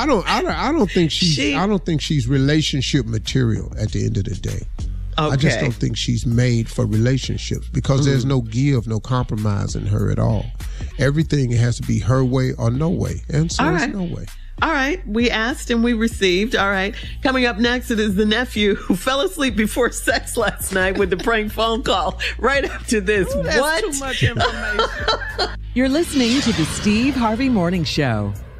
I don't think she's relationship material at the end of the day. Okay. I just don't think she's made for relationships because there's no give, no compromise in her at all. Everything has to be her way or no way. And so it's no way. All right. We asked and we received. All right. Coming up next, it is the nephew who fell asleep before sex last night with the prank phone call. Right after this. Ooh, that's too much information. You're listening to the Steve Harvey Morning Show.